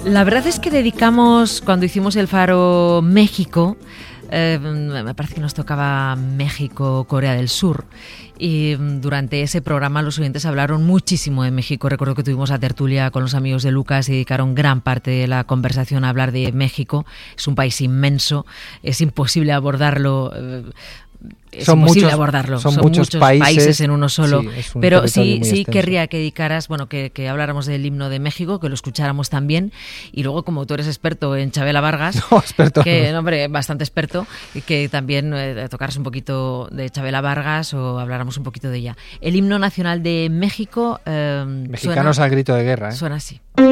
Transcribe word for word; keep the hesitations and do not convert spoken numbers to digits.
La verdad es que dedicamos, cuando hicimos el Faro México, eh, me parece que nos tocaba México, Corea del Sur, y durante ese programa los oyentes hablaron muchísimo de México. Recuerdo que tuvimos la tertulia con los amigos de Lucas y dedicaron gran parte de la conversación a hablar de México. Es un país inmenso, es imposible abordarlo. Eh, Es son imposible muchos, abordarlo, son, son muchos, muchos países, países en uno solo, sí, un pero sí, sí extenso. querría que dedicaras, bueno, que, que habláramos del himno de México, que lo escucháramos también, y luego como tú eres experto en Chabela Vargas, no, experto, que, no, hombre, bastante experto, que también eh, tocaras un poquito de Chabela Vargas o habláramos un poquito de ella. El himno nacional de México eh, Mexicanos suena, al grito de guerra, ¿eh? Suena así.